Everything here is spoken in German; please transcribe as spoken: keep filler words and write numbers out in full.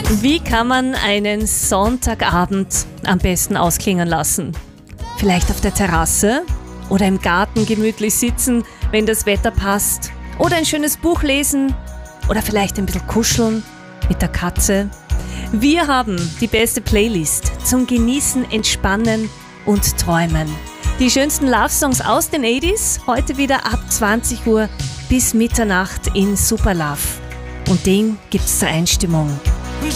Wie kann man einen Sonntagabend am besten ausklingen lassen? Vielleicht auf der Terrasse oder im Garten gemütlich sitzen, wenn das Wetter passt. Oder ein schönes Buch lesen oder vielleicht ein bisschen kuscheln mit der Katze. Wir haben die beste Playlist zum Genießen, Entspannen und Träumen. Die schönsten Love-Songs aus den achtziger, heute wieder ab zwanzig Uhr bis Mitternacht in Super Love. Und den gibt's zur Einstimmung.